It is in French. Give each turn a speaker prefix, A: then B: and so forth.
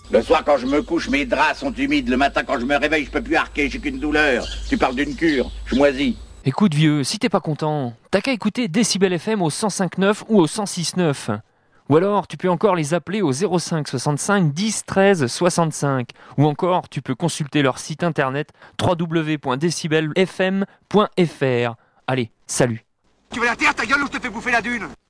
A: Le soir, quand je me couche, mes draps sont humides. Le matin, quand je me réveille, je peux plus arquer, j'ai qu'une douleur. Tu parles d'une cure, je moisis.
B: Écoute vieux, si t'es pas content, t'as qu'à écouter Décibel FM au 105.9 ou au 106.9. Ou alors, tu peux encore les appeler au 05 65 10 13 65. Ou encore, tu peux consulter leur site internet www.decibelfm.fr. Allez, salut.
C: Tu veux la terre, ta gueule, ou je te fais bouffer la dune?